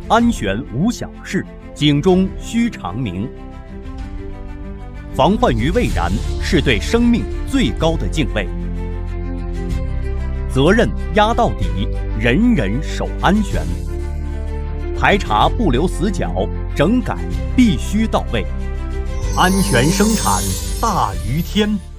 安全无小事，警钟须长鸣。防患于未然是对生命最高的敬畏。责任压到底，人人守安全。排查不留死角，整改必须到位。安全生产大于天。